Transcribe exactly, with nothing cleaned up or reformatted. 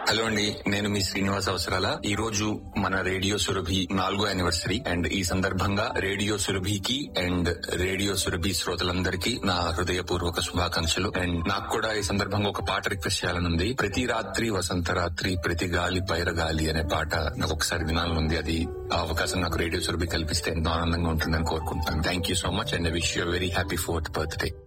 Hello అండి, నేను మీ శ్రీనివాస్ అవసరాల. ఈ రోజు మన రేడియో సురభి నాలుగో యానివర్సరీ అండ్ ఈ సందర్భంగా రేడియో సురభికి అండ్ రేడియో సురభి శ్రోతలందరికీ నా హృదయపూర్వక శుభాకాంక్షలు. అండ్ నాకు కూడా ఈ సందర్భంగా ఒక పాట రిక్వెస్ట్ చేయాలనుంది. ప్రతి రాత్రి వసంత రాత్రి ప్రతి గాలి పైరగాలి అనే పాట నాకు ఒకసారి వినాలనుంది. అది ఆ అవకాశం నాకు రేడియో సురభి కల్పిస్తే ఎంతో ఆనందంగా ఉంటుందని కోరుకుంటున్నాను. Thank you so much and I wish you very happy fourth birthday.